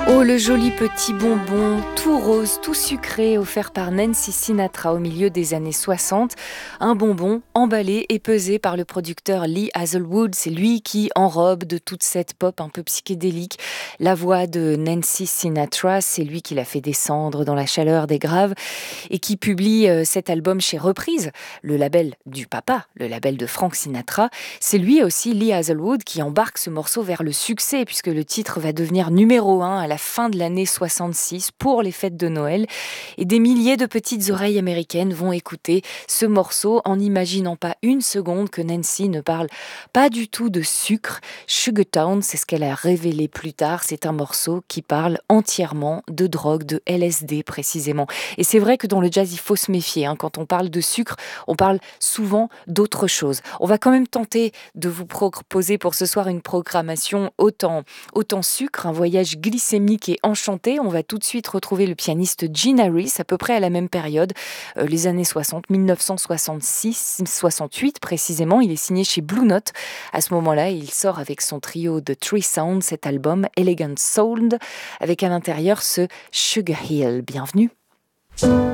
Oh, le joli petit bonbon, tout rose, tout sucré, offert par Nancy Sinatra au milieu des années 60. Un bonbon emballé et pesé par le producteur Lee Hazlewood. C'est lui qui enrobe de toute cette pop un peu psychédélique la voix de Nancy Sinatra. C'est lui qui l'a fait descendre dans la chaleur des graves et qui publie cet album chez Reprise, le label du papa, le label de Frank Sinatra. C'est lui aussi, Lee Hazlewood, qui embarque ce morceau vers le succès puisque le titre va devenir numéro 1 à la fin de l'année 66 pour les fêtes de Noël. Et des milliers de petites oreilles américaines vont écouter ce morceau en n'imaginant pas une seconde que Nancy ne parle pas du tout de sucre. Sugar Town, c'est ce qu'elle a révélé plus tard. C'est un morceau qui parle entièrement de drogue, de LSD précisément. Et c'est vrai que dans le jazz, il faut se méfier. Quand on parle de sucre, on parle souvent d'autre chose. On va quand même tenter de vous proposer pour ce soir une programmation autant sucre, un voyage glycémique et enchanté. On va tout de suite retrouver le pianiste Gene Harris, à peu près à la même période, les années 60, 1966-68 précisément. Il est signé chez Blue Note. À ce moment-là, il sort avec son trio de Three Sound cet album Elegant Sound, avec à l'intérieur ce Sugar Hill. Bienvenue.